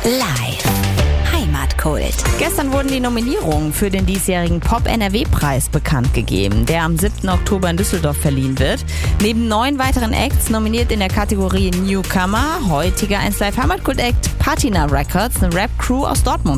Live. Heimatkult. Gestern wurden die Nominierungen für den diesjährigen Pop-NRW-Preis bekannt gegeben, der am 7. Oktober in Düsseldorf verliehen wird. Neben 9 weiteren Acts nominiert in der Kategorie Newcomer, heutiger 1Live Heimatkult-Act Patina Records, eine Rap-Crew aus Dortmund.